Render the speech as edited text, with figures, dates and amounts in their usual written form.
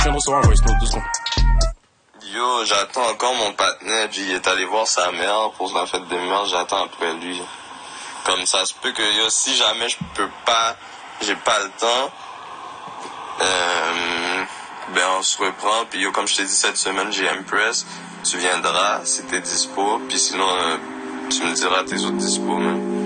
Je viens de recevoir un voice note, 2 secondes. Yo, j'attends encore mon partenaire, il est allé voir sa mère pour la fête des mères, j'attends après lui. Comme ça se peut que yo, si jamais je peux pas, j'ai pas le temps, ben on se reprend, puis yo, comme je t'ai dit cette semaine, j'ai Empress, tu viendras si t'es dispo, puis sinon tu me diras tes autres dispo, man.